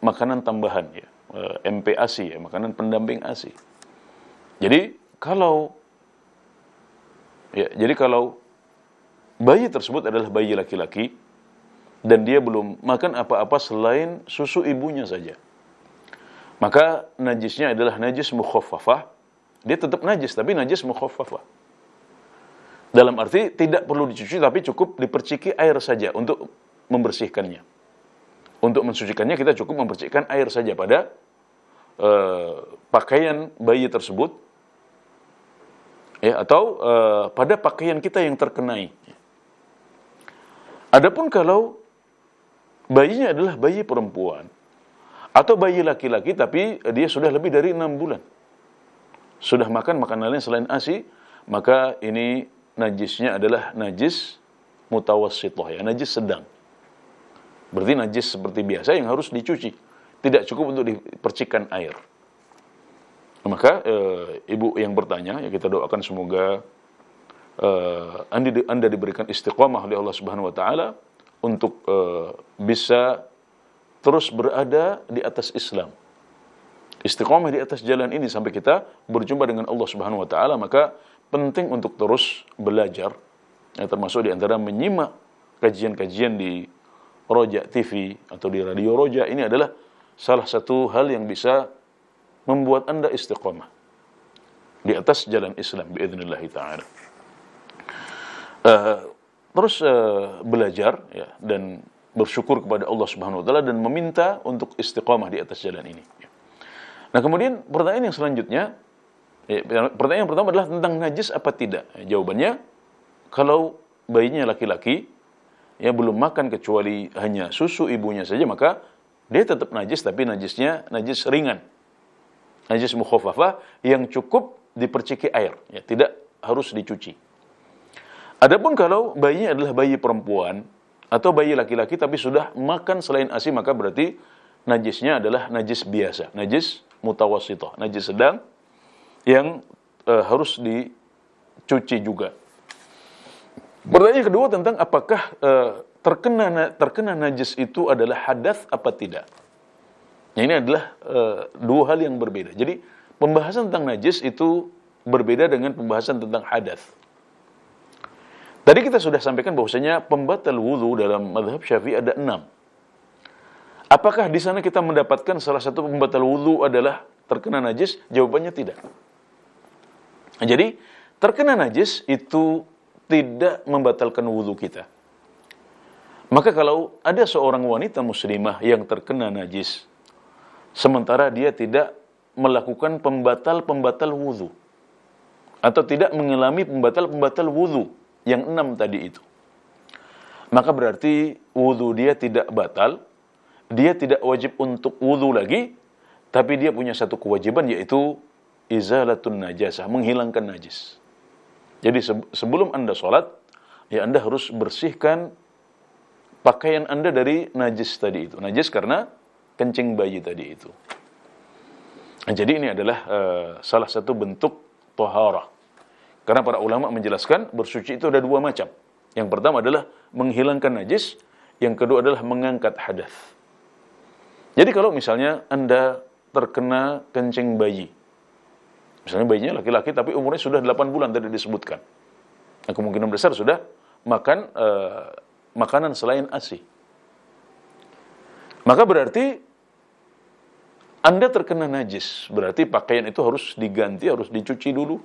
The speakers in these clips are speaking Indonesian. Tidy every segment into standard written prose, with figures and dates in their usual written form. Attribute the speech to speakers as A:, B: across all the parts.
A: makanan tambahan ya, MPASI ya, makanan pendamping ASI. Jadi kalau bayi tersebut adalah bayi laki-laki dan dia belum makan apa-apa selain susu ibunya saja, maka najisnya adalah najis mukhaffafah. Dia tetap najis tapi najis mukhaffafah. Dalam arti tidak perlu dicuci tapi cukup diperciki air saja untuk membersihkannya. Untuk mensucikannya kita cukup mempercikkan air saja pada pakaian bayi tersebut ya, atau pada pakaian kita yang terkenai. Adapun kalau bayinya adalah bayi perempuan atau bayi laki-laki tapi dia sudah lebih dari 6 bulan, sudah makan makanan lain selain ASI, maka ini najisnya adalah najis mutawassithah ya, najis sedang. Berarti najis seperti biasa yang harus dicuci, tidak cukup untuk dipercikkan air. Maka ibu yang bertanya, ya kita doakan semoga anda diberikan istiqamah oleh Allah Subhanahu wa taala untuk bisa terus berada di atas Islam. Istiqamah di atas jalan ini sampai kita berjumpa dengan Allah Subhanahu wa taala. Maka penting untuk terus belajar, ya, termasuk di antara menyimak kajian-kajian di Roja TV atau di Radio Roja. Ini adalah salah satu hal yang bisa membuat Anda istiqamah di atas jalan Islam biidznillah taala. Terus belajar ya, dan bersyukur kepada Allah Subhanahu wa taala dan meminta untuk istiqamah di atas jalan ini. Nah, kemudian pertanyaan yang selanjutnya, pertanyaan yang pertama adalah tentang najis apa tidak. Jawabannya, kalau bayinya laki-laki ya belum makan kecuali hanya susu ibunya saja, maka dia tetap najis tapi najisnya najis ringan. Najis mukhaffafah yang cukup diperciki air, ya, tidak harus dicuci. Adapun kalau bayinya adalah bayi perempuan atau bayi laki-laki tapi sudah makan selain ASI, maka berarti najisnya adalah najis biasa, najis mutawassithah, najis sedang yang harus dicuci juga. Pertanyaan kedua tentang apakah terkena najis itu adalah hadas apa tidak. Nah, ini adalah dua hal yang berbeda. Jadi pembahasan tentang najis itu berbeda dengan pembahasan tentang hadas. Tadi kita sudah sampaikan bahwasanya pembatal wudu dalam mazhab Syafi'i ada 6. Apakah di sana kita mendapatkan salah satu pembatal wudu adalah terkena najis? Jawabannya tidak. Jadi terkena najis itu tidak membatalkan wudu kita. Maka kalau ada seorang wanita muslimah yang terkena najis, sementara dia tidak melakukan pembatal-pembatal wudu, atau tidak mengalami pembatal-pembatal wudu yang 6 tadi itu, maka berarti wudu dia tidak batal, dia tidak wajib untuk wudu lagi, tapi dia punya satu kewajiban, yaitu izalatun najasah, menghilangkan najis. Jadi sebelum Anda sholat, ya Anda harus bersihkan pakaian Anda dari najis tadi itu. Najis karena kencing bayi tadi itu. Nah, jadi ini adalah salah satu bentuk taharah. Karena para ulama menjelaskan bersuci itu ada 2 macam. Yang pertama adalah menghilangkan najis, yang kedua adalah mengangkat hadas. Jadi kalau misalnya Anda terkena kencing bayi, misalnya bayinya laki-laki tapi umurnya sudah 8 bulan tadi disebutkan, nah, kemungkinan besar sudah makan makanan selain ASI, maka berarti Anda terkena najis, berarti pakaian itu harus diganti, harus dicuci dulu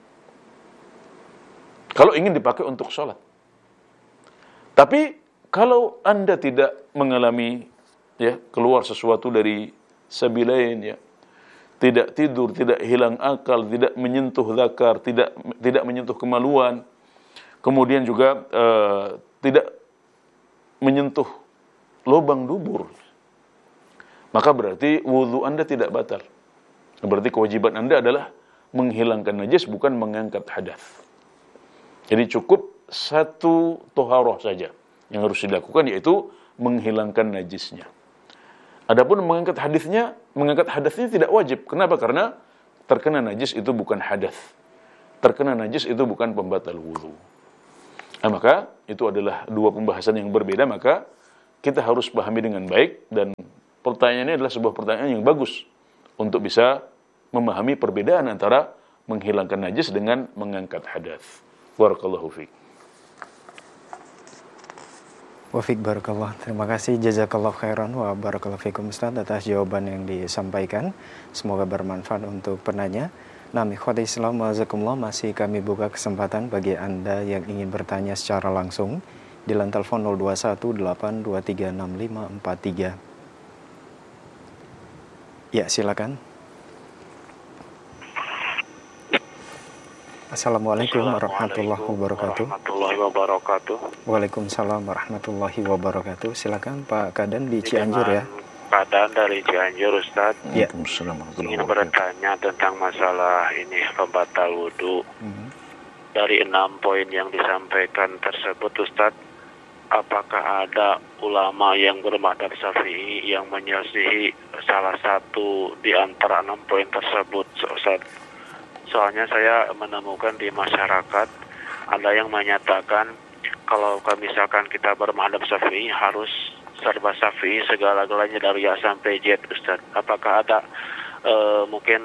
A: kalau ingin dipakai untuk sholat. Tapi kalau Anda tidak mengalami ya keluar sesuatu dari sabilain, ya, tidak tidur, tidak hilang akal, tidak menyentuh zakar, tidak menyentuh kemaluan, kemudian juga tidak menyentuh lubang dubur, maka berarti wudu Anda tidak batal. Berarti kewajiban Anda adalah menghilangkan najis, bukan mengangkat hadas. Jadi cukup satu toharoh saja yang harus dilakukan, yaitu menghilangkan najisnya. Adapun mengangkat hadasnya tidak wajib. Kenapa? Karena terkena najis itu bukan hadas. Terkena najis itu bukan pembatal wudu. Nah, maka itu adalah 2 pembahasan yang berbeda, maka kita harus pahami dengan baik dan pertanyaan ini adalah sebuah pertanyaan yang bagus untuk bisa memahami perbedaan antara menghilangkan najis dengan mengangkat hadas. Barakallahu fiik.
B: Wafik barakallah. Terima kasih jazakallah khairan wa barakallahu fikum Ustaz atas jawaban yang disampaikan. Semoga bermanfaat untuk penanya. Nah, ikhwati Islam wazakumullah, masih kami buka kesempatan bagi Anda yang ingin bertanya secara langsung di line telepon 0218236543. Ya, silakan. Assalamualaikum warahmatullahi wabarakatuh. Waalaikumsalam warahmatullahi wabarakatuh. Silakan Pak Kadan di Cianjur ya.
C: Kadan dari Cianjur, Ustaz.
B: Ya.
C: Ingin bertanya tentang masalah ini pembatal wudhu. Dari 6 poin yang disampaikan tersebut, Ustaz, apakah ada ulama yang bermadzhab Syafi'i yang menyelisihi salah satu di antara 6 poin tersebut, Ustaz? Soalnya saya menemukan di masyarakat ada yang menyatakan kalau misalkan kita bermadzhab Syafi'i harus serba Syafi'i segala-galanya dari A sampai Z, Ustaz. Apakah ada mungkin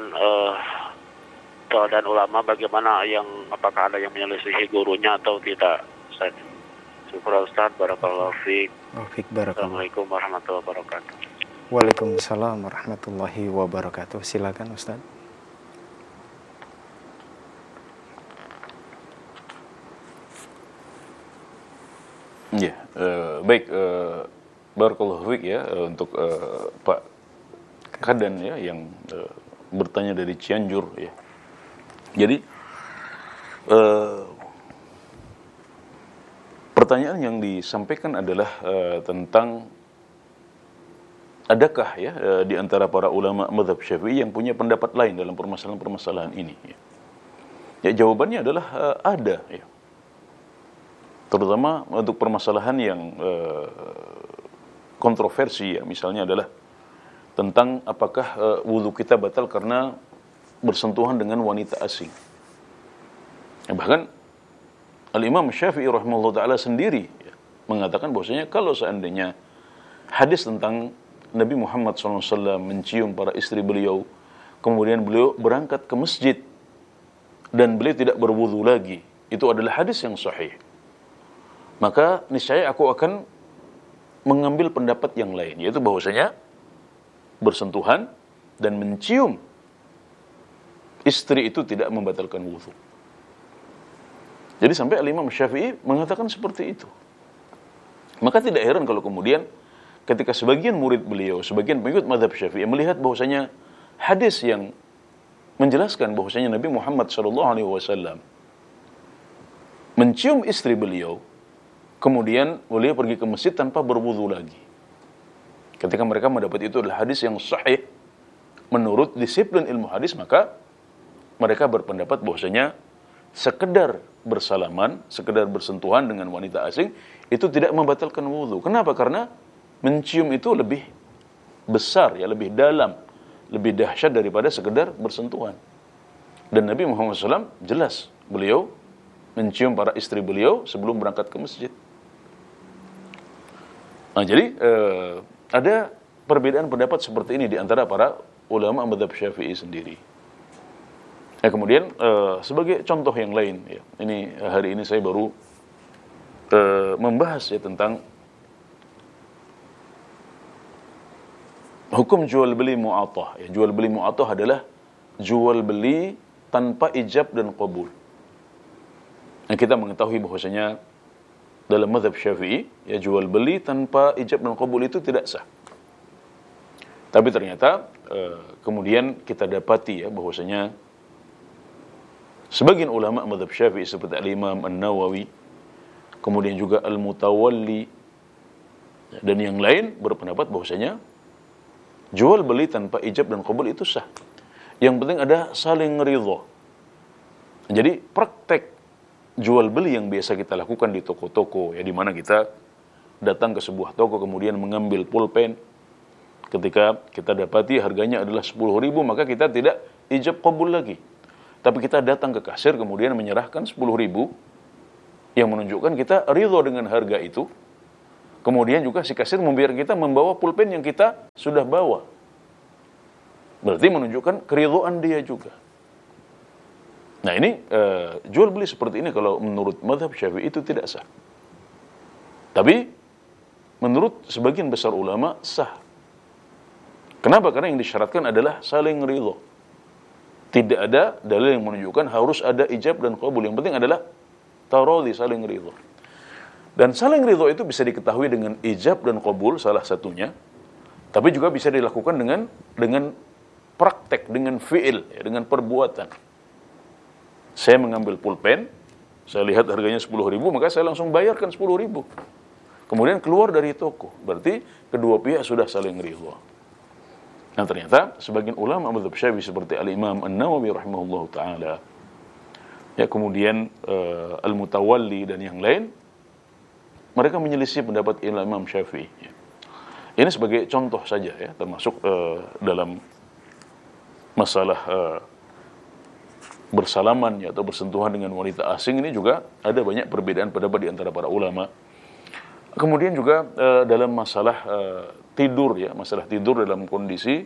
C: dan ulama bagaimana apakah ada yang menyelisihi gurunya atau tidak, Ustaz? Syukur Ustaz, barakallahu fiik. Assalamualaikum warahmatullahi wabarakatuh.
B: Waalaikumsalam warahmatullahi wabarakatuh. Silakan Ustaz.
A: Ya, baik, barakallahu fiik ya untuk Pak Kadan ya yang bertanya dari Cianjur ya. Jadi pertanyaan yang disampaikan adalah tentang adakah ya di antara para ulama mazhab Syafi'i yang punya pendapat lain dalam permasalahan-permasalahan ini ya. Ya, jawabannya adalah ada ya. Terutama untuk permasalahan yang kontroversi ya, misalnya adalah tentang apakah wudhu kita batal karena bersentuhan dengan wanita asing. Ya, bahkan Al-Imam Syafi'i rahimahullah ta'ala sendiri ya, mengatakan bahwasanya kalau seandainya hadis tentang Nabi Muhammad SAW mencium para istri beliau, kemudian beliau berangkat ke masjid dan beliau tidak berwudhu lagi, itu adalah hadis yang sahih, maka niscaya aku akan mengambil pendapat yang lain, yaitu bahwasanya bersentuhan dan mencium istri itu tidak membatalkan wudhu. Jadi sampai Al-Imam Syafi'i mengatakan seperti itu. Maka tidak heran kalau kemudian ketika sebagian murid beliau, sebagian pengikut mazhab Syafi'i melihat bahwasanya hadis yang menjelaskan bahwasanya Nabi Muhammad SAW mencium istri beliau, kemudian beliau pergi ke masjid tanpa berwudu lagi. Ketika mereka mendapat itu adalah hadis yang sahih menurut disiplin ilmu hadis, maka mereka berpendapat bahwasanya sekedar bersalaman, sekedar bersentuhan dengan wanita asing itu tidak membatalkan wudu. Kenapa? Karena mencium itu lebih besar ya, lebih dalam, lebih dahsyat daripada sekedar bersentuhan. Dan Nabi Muhammad SAW jelas beliau mencium para istri beliau sebelum berangkat ke masjid. Nah, jadi ada perbedaan pendapat seperti ini di antara para ulama mazhab Syafi'i sendiri. Ya, kemudian sebagai contoh yang lain, ya, ini hari ini saya baru membahas ya tentang hukum jual beli mu'athah. Ya, jual beli mu'athah adalah jual beli tanpa ijab dan qabul. Nah, kita mengetahui bahwasanya dalam mazhab Syafi'i, ya, jual beli tanpa ijab dan qabul itu tidak sah. Tapi ternyata kemudian kita dapati ya bahwasanya sebagian ulama mazhab Syafi'i seperti Al-Imam An-Nawawi, kemudian juga Al-Mutawalli dan yang lain berpendapat bahwasanya jual beli tanpa ijab dan qabul itu sah. Yang penting ada saling ridha. Jadi praktek jual beli yang biasa kita lakukan di toko-toko, ya, di mana kita datang ke sebuah toko kemudian mengambil pulpen, ketika kita dapati harganya adalah 10.000, maka kita tidak ijab qabul lagi, tapi kita datang ke kasir kemudian menyerahkan 10.000 yang menunjukkan kita ridha dengan harga itu. Kemudian juga si kasir membiarkan kita membawa pulpen yang kita sudah bawa. Berarti menunjukkan keridhaan dia juga. Nah ini jual beli seperti ini kalau menurut mazhab Syafi'i itu tidak sah. Tapi menurut sebagian besar ulama sah. Kenapa? Karena yang disyaratkan adalah saling ridho. Tidak ada dalil yang menunjukkan harus ada ijab dan qabul. Yang penting adalah taradhi, saling ridho. Dan saling ridho itu bisa diketahui dengan ijab dan qabul salah satunya. Tapi juga bisa dilakukan dengan praktek, dengan fi'il, ya, dengan perbuatan. Saya mengambil pulpen, saya lihat harganya 10.000, maka saya langsung bayarkan 10.000. Kemudian keluar dari toko. Berarti kedua pihak sudah saling ridho. Nah ternyata sebagian ulama mazhab Syafi'i seperti Al-Imam An-Nawawi rahimahullahu taala, ya kemudian Al-Mutawalli dan yang lain, mereka menyelisih pendapat Imam Syafi'i. Ini sebagai contoh saja ya, termasuk dalam masalah bersalaman ya, atau bersentuhan dengan wanita asing ini juga ada banyak perbedaan pendapat di antara para ulama. Kemudian juga dalam masalah tidur ya, masalah tidur dalam kondisi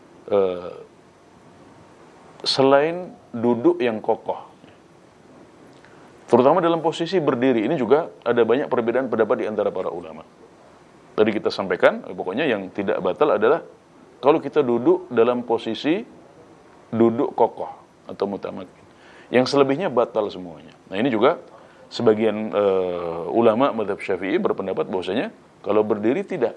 A: selain duduk yang kokoh, terutama dalam posisi berdiri, ini juga ada banyak perbedaan pendapat di antara para ulama. Tadi kita sampaikan, pokoknya yang tidak batal adalah kalau kita duduk dalam posisi duduk kokoh atau mutamakin. Yang selebihnya batal semuanya. Nah ini juga sebagian ulama mazhab Syafi'i berpendapat bahwasanya kalau berdiri tidak.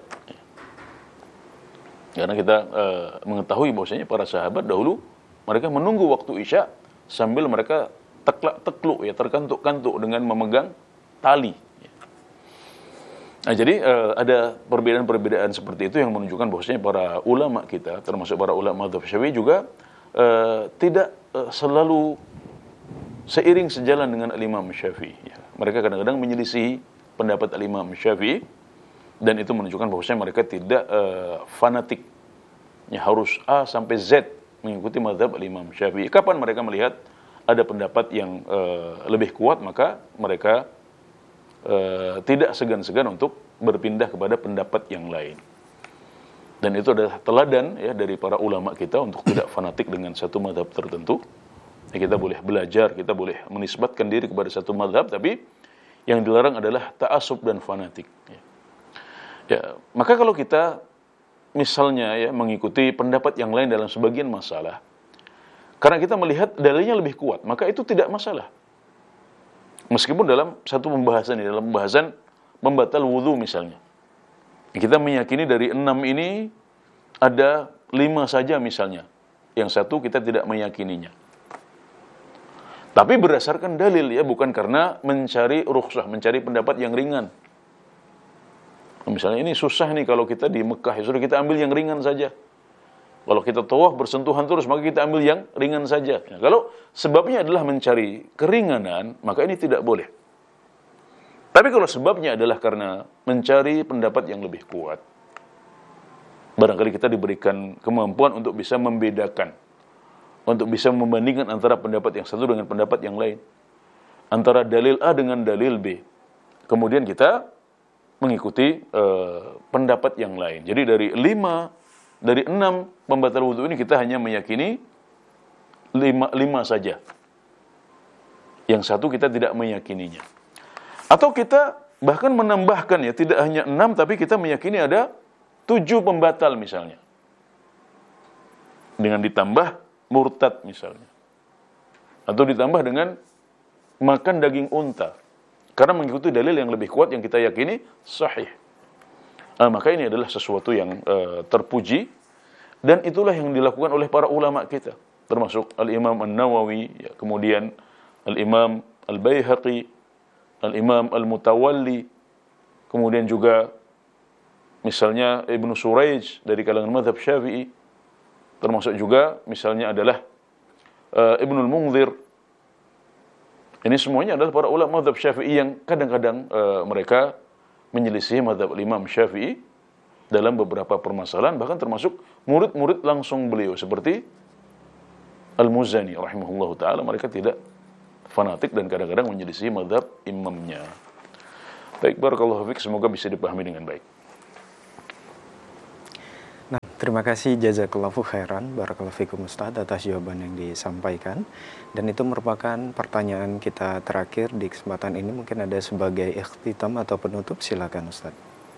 A: Karena kita mengetahui bahwasanya para sahabat dahulu mereka menunggu waktu Isya sambil mereka tekluk ya, terkantuk-kantuk dengan memegang tali. Nah, jadi ada perbedaan-perbedaan seperti itu yang menunjukkan bahwasanya para ulama kita, termasuk para ulama mazhab Syafi'i juga tidak selalu seiring sejalan dengan Al-Imam Syafi'i. Ya. Mereka kadang-kadang menyelisihi pendapat Al-Imam Syafi'i, dan itu menunjukkan bahwasanya mereka tidak fanatik. Ya, harus A sampai Z mengikuti mazhab Al-Imam Syafi'i. Kapan mereka melihat ada pendapat yang lebih kuat, maka mereka tidak segan-segan untuk berpindah kepada pendapat yang lain. Dan itu adalah teladan ya dari para ulama kita untuk tidak fanatik dengan satu mazhab tertentu. Ya, kita boleh belajar, kita boleh menisbatkan diri kepada satu mazhab, tapi yang dilarang adalah ta'assub dan fanatik. Ya, maka kalau kita misalnya ya mengikuti pendapat yang lain dalam sebagian masalah, karena kita melihat dalilnya lebih kuat, maka itu tidak masalah. Meskipun dalam satu pembahasan, dalam pembahasan membatal wudhu misalnya, kita meyakini dari 6 ini ada 5 saja misalnya, yang satu kita tidak meyakininya. Tapi berdasarkan dalil ya, bukan karena mencari rukhsah, mencari pendapat yang ringan. Misalnya ini susah nih kalau kita di Mekah, ya sudah kita ambil yang ringan saja. Kalau kita tawaf bersentuhan terus, maka kita ambil yang ringan saja. Nah, kalau sebabnya adalah mencari keringanan, maka ini tidak boleh. Tapi kalau sebabnya adalah karena mencari pendapat yang lebih kuat, barangkali kita diberikan kemampuan untuk bisa membedakan, untuk bisa membandingkan antara pendapat yang satu dengan pendapat yang lain, antara dalil A dengan dalil B. Kemudian kita mengikuti pendapat yang lain. Jadi dari 6 pembatal wudhu ini kita hanya meyakini 5 saja. Yang satu kita tidak meyakininya. Atau kita bahkan menambahkan ya, tidak hanya 6 tapi kita meyakini ada 7 pembatal misalnya. Dengan ditambah murtad misalnya. Atau ditambah dengan makan daging unta. Karena mengikuti dalil yang lebih kuat yang kita yakini sahih. Maka ini adalah sesuatu yang terpuji, dan itulah yang dilakukan oleh para ulama kita, termasuk Al-Imam An-Nawawi, ya, kemudian Al-Imam Al-Baihaqi, Al-Imam Al-Mutawalli, kemudian juga misalnya Ibnu Surayj dari kalangan mazhab Syafi'i, termasuk juga misalnya adalah Ibnul Munzir. Ini semuanya adalah para ulama mazhab Syafi'i yang kadang-kadang mereka menyelisih mazhab Imam Syafi'i dalam beberapa permasalahan, bahkan termasuk murid-murid langsung beliau seperti Al-Muzani rahimahullahu taala. Mereka tidak fanatik dan kadang-kadang menyelisih mazhab imamnya. Baik, barakallahu fiik, semoga bisa dipahami dengan baik.
B: Nah, terima kasih jazakallahu khairan barakallahu fikum Ustaz atas jawaban yang disampaikan. Dan itu merupakan pertanyaan kita terakhir di kesempatan ini. Mungkin ada sebagai ikhtitam atau penutup, silakan Ustaz.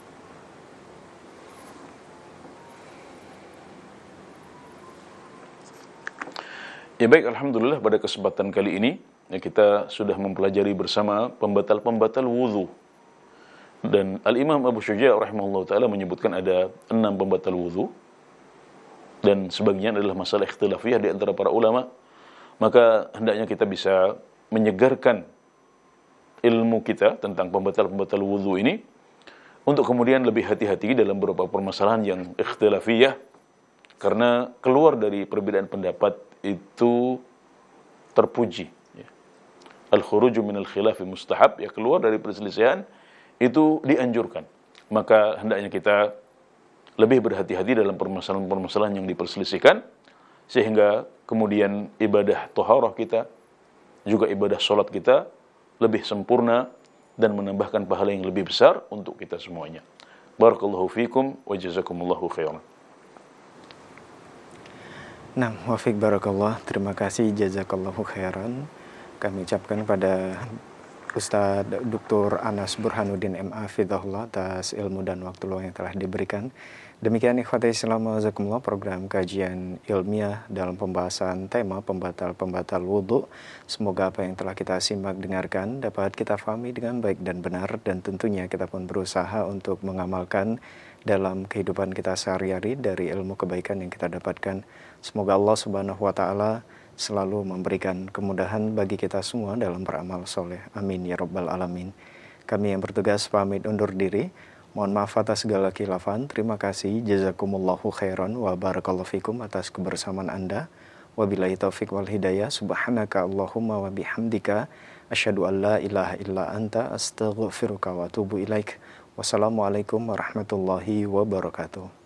A: Ya baik, alhamdulillah pada kesempatan kali ini kita sudah mempelajari bersama pembatal-pembatal wudu. Dan Al-Imam Abu Syuja' rahimahullah ta'ala menyebutkan ada 6 pembatal wudu, dan sebagian adalah masalah ikhtilafiyah di antara para ulama. Maka hendaknya kita bisa menyegarkan ilmu kita tentang pembatal-pembatal wudu ini, untuk kemudian lebih hati-hati dalam beberapa permasalahan yang ikhtilafiyah, karena keluar dari perbedaan pendapat itu terpuji. Al-khuruju minal khilafi mustahab, ya, keluar dari perselisihan itu dianjurkan. Maka hendaknya kita lebih berhati-hati dalam permasalahan-permasalahan yang diperselisihkan, sehingga kemudian ibadah toharah kita, juga ibadah sholat kita lebih sempurna dan menambahkan pahala yang lebih besar untuk kita semuanya. Barakallahu fikum wa jazakumullahu khairan.
B: Nah, wafiq barakallah, terima kasih jazakallahu khairan. Kami ucapkan kepada Ustadz Dr. Anas Burhanuddin MA Fidahullah atas ilmu dan waktu luang yang telah diberikan. Demikian ikhwati Islam wazakumullah, program kajian ilmiah dalam pembahasan tema pembatal-pembatal wudhu. Semoga apa yang telah kita simak dengarkan dapat kita fahami dengan baik dan benar, dan tentunya kita pun berusaha untuk mengamalkan dalam kehidupan kita sehari-hari dari ilmu kebaikan yang kita dapatkan. Semoga Allah Subhanahu wa taala selalu memberikan kemudahan bagi kita semua dalam beramal soleh. Amin ya rabbal alamin. Kami yang bertugas pamit undur diri. Mohon maaf atas segala khilafan. Terima kasih. Jazakumullahu khairan wa barakallahu fikum atas kebersamaan Anda. Wabillahi taufiq wal hidayah. Subhanaka Allahumma wa bihamdika asyhadu an la ilaha illa anta astaghfiruka wa atubu ilaik. Wassalamualaikum warahmatullahi wabarakatuh.